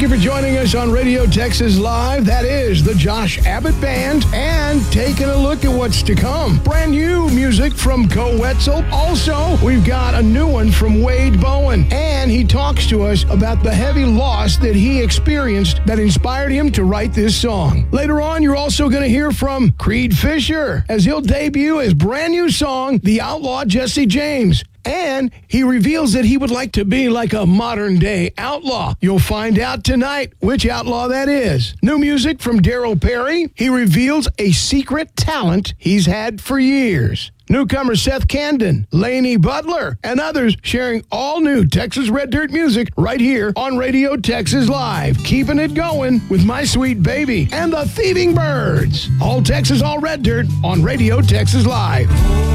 you for joining us on Radio Texas Live. That is the Josh Abbott Band, and taking a look at what's to come. Brand new music from Co Wetzel. Also, we've got a new one from Wade Bowen, and he talks to us about the heavy loss that he experienced that inspired him to write this song. Later on, you're also going to hear from Creed Fisher as he'll debut his brand new song, The Outlaw Jesse James. And he reveals that he would like to be like a modern-day outlaw. You'll find out tonight which outlaw that is. New music from Daryl Perry. He reveals a secret talent he's had for years. Newcomer Seth Candon, Laney Butler, and others sharing all new Texas Red Dirt music right here on Radio Texas Live. Keeping it going with My Sweet Baby and the Thieving Birds. All Texas, all Red Dirt on Radio Texas Live.